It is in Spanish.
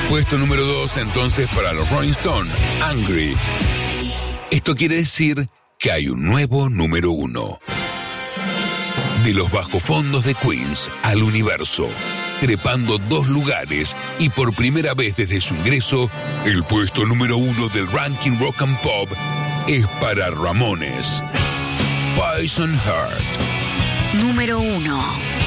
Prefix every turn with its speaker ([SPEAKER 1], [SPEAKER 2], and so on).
[SPEAKER 1] Puesto número 2 entonces para los Rolling Stones, Angry. Esto quiere decir que hay un nuevo número 1. De los bajos-fondos de Queens al universo, trepando 2 lugares y por primera vez desde su ingreso, el puesto número 1 del ranking Rock and Pop es para Ramones. Poison Heart.
[SPEAKER 2] Número 1.